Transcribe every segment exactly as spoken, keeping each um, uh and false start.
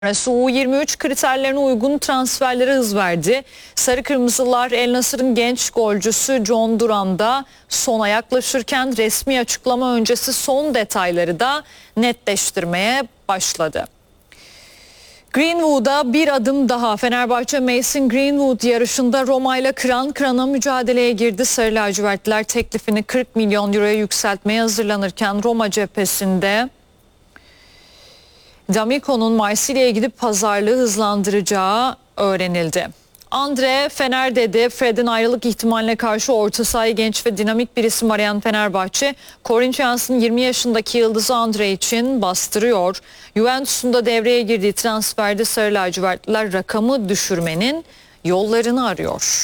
U yirmi üç kriterlerine uygun transferlere hız verdi. Sarı Kırmızılar El Nassr'ın genç golcüsü John Duran da sona yaklaşırken resmi açıklama öncesi son detayları da netleştirmeye başladı. Greenwood'a bir adım daha. Fenerbahçe Mason Greenwood yarışında Roma ile kıran kırana mücadeleye girdi. Sarı lacivertliler teklifini kırk milyon euroya yükseltmeye hazırlanırken Roma cephesinde D'Amico'nun Marsilya'ya gidip pazarlığı hızlandıracağı öğrenildi. Andre Fener dedi. Fred'in ayrılık ihtimaline karşı orta sahayı genç ve dinamik bir isim arayan Fenerbahçe, Corinthians'ın yirmi yaşındaki yıldızı Andre için bastırıyor. Juventus'un da devreye girdiği transferde Sarı lacivertliler rakamı düşürmenin yollarını arıyor.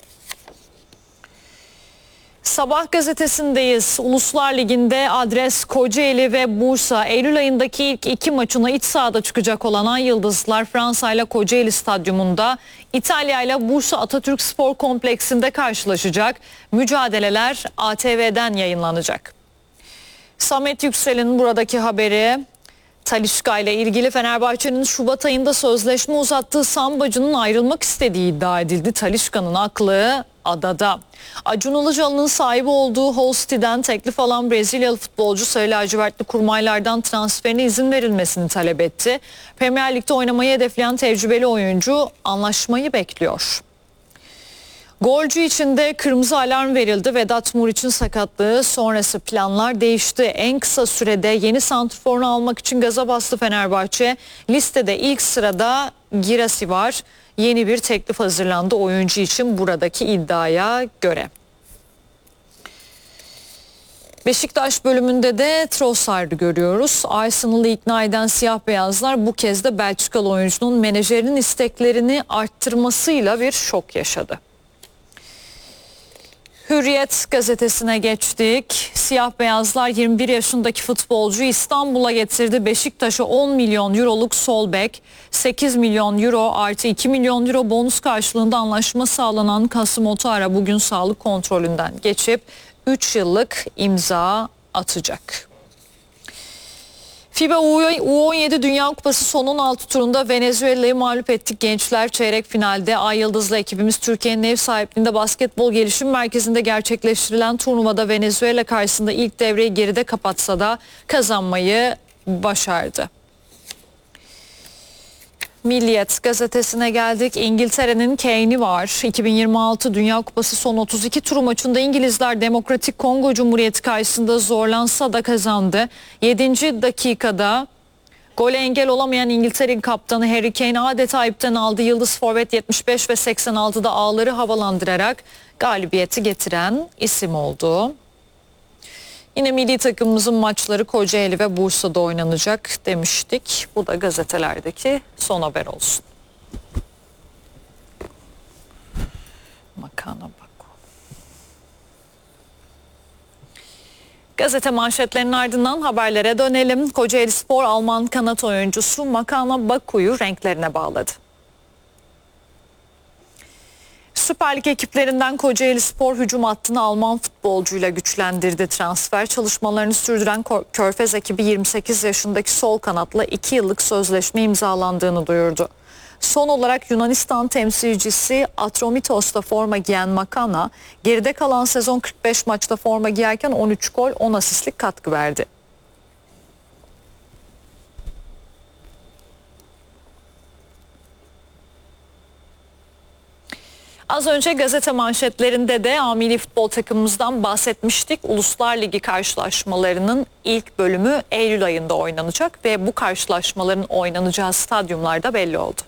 Sabah gazetesindeyiz. Uluslar Ligi'nde adres Kocaeli ve Bursa. Eylül ayındaki ilk iki maçına iç sahada çıkacak olan Ay Yıldızlar Fransa ile Kocaeli Stadyumunda İtalya ile Bursa Atatürk Spor Kompleksinde karşılaşacak. Mücadeleler A T V'den yayınlanacak. Samet Yüksel'in buradaki haberi, Talisca ile ilgili Fenerbahçe'nin Şubat ayında sözleşme uzattığı Sambacı'nın ayrılmak istediği iddia edildi. Talisca'nın aklı adada. Acun Ilıcalı'nın sahibi olduğu Hull City'den teklif alan Brezilyalı futbolcu Sarı lacivertli kurmaylardan transferine izin verilmesini talep etti. Premier Lig'de oynamayı hedefleyen tecrübeli oyuncu anlaşmayı bekliyor. Golcü için de kırmızı alarm verildi. Vedat Muriç'in sakatlığı sonrası planlar değişti. En kısa sürede yeni santrforunu almak için gaza bastı Fenerbahçe. Listede ilk sırada Girassi var. Yeni bir teklif hazırlandı oyuncu için buradaki iddiaya göre. Beşiktaş bölümünde de Trossard'ı görüyoruz. Arsenal'ı ikna eden siyah beyazlar bu kez de Belçikalı oyuncunun menajerinin isteklerini arttırmasıyla bir şok yaşadı. Hürriyet gazetesine geçtik. Siyah beyazlar yirmi bir yaşındaki futbolcu İstanbul'a getirdi. Beşiktaş'a on milyon euroluk sol bek, sekiz milyon euro artı iki milyon euro bonus karşılığında anlaşma sağlanan Kasım Otara bugün sağlık kontrolünden geçip üç yıllık imza atacak. FIBA U on yedi Dünya Kupası son on altı turunda Venezuela'yı mağlup ettik. Gençler çeyrek finalde Ay Yıldızlı ekibimiz Türkiye'nin ev sahipliğinde Basketbol Gelişim Merkezi'nde gerçekleştirilen turnuvada Venezuela karşısında ilk devreyi geride kapatsa da kazanmayı başardı. Milliyet gazetesine geldik. İngiltere'nin Kane'i var. iki bin yirmi altı Dünya Kupası son otuz iki turu maçında İngilizler Demokratik Kongo Cumhuriyeti karşısında zorlansa da kazandı. yedinci dakikada gole engel olamayan İngiltere'nin kaptanı Harry Kane adeta ipten aldı. Yıldız forvet yetmiş beş ve seksen altıda ağları havalandırarak galibiyeti getiren isim oldu. Yine milli takımımızın maçları Kocaeli ve Bursa'da oynanacak demiştik. Bu da gazetelerdeki son haber olsun. Makana Baku. Gazete manşetlerinin ardından haberlere dönelim. Kocaelispor Alman kanat oyuncusu Makana Baku'yu renklerine bağladı. Süper Lig ekiplerinden Kocaelispor hücum hattını Alman futbolcuyla güçlendirdi. Transfer çalışmalarını sürdüren Körfez ekibi yirmi sekiz yaşındaki sol kanatla iki yıllık sözleşme imzalandığını duyurdu. Son olarak Yunanistan temsilcisi Atromitos'ta forma giyen Makana, geride kalan sezon kırk beş maçta forma giyerken on üç gol on asistlik katkı verdi. Az önce gazete manşetlerinde de A milli futbol takımımızdan bahsetmiştik. Uluslar Ligi karşılaşmalarının ilk bölümü Eylül ayında oynanacak ve bu karşılaşmaların oynanacağı stadyumlar da belli oldu.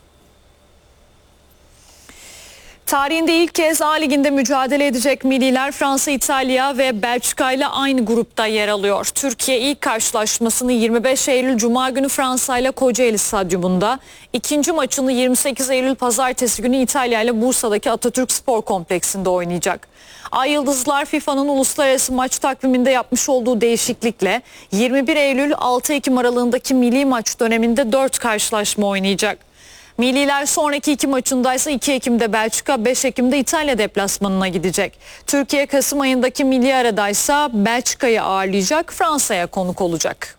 Tarihinde ilk kez A Ligi'nde mücadele edecek milliler Fransa, İtalya ve Belçika ile aynı grupta yer alıyor. Türkiye ilk karşılaşmasını yirmi beş Eylül Cuma günü Fransa ile Kocaeli Stadyumunda, ikinci maçını yirmi sekiz Eylül Pazartesi günü İtalya ile Bursa'daki Atatürk Spor Kompleksinde oynayacak. Ay Yıldızlar FIFA'nın uluslararası maç takviminde yapmış olduğu değişiklikle yirmi bir Eylül altı Ekim aralığındaki milli maç döneminde dört karşılaşma oynayacak. Milliler sonraki iki maçındaysa iki Ekim'de Belçika, beş Ekim'de İtalya deplasmanına gidecek. Türkiye Kasım ayındaki milli aradaysa Belçika'yı ağırlayacak, Fransa'ya konuk olacak.